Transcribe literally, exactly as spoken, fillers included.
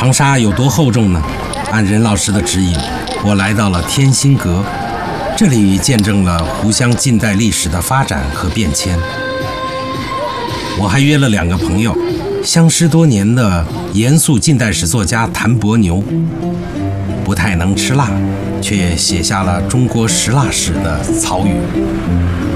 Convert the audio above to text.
长沙有多厚重呢？按任老师的指引，我来到了天心阁，这里见证了湖湘近代历史的发展和变迁。我还约了两个朋友，相识多年的严肃近代史作家谭伯牛，不太能吃辣，却写下了中国食辣史的曹禺。